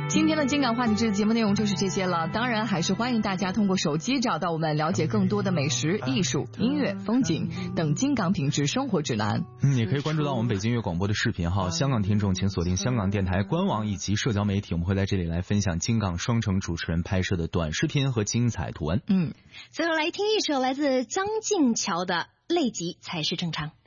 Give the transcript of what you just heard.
今天的金港话题制节目内容就是这些了，当然还是欢迎大家通过手机找到我们，了解更多的美食、艺术、音乐、风景等金港品质生活指南。 也可以关注到我们北京音乐广播的视频号，香港听众请锁定香港电台官网以及社交媒体，我们会在这里来分享金港双城主持人拍摄的短视频和精彩图文。 最后来听一首来自张静桥的《累极才是正常》。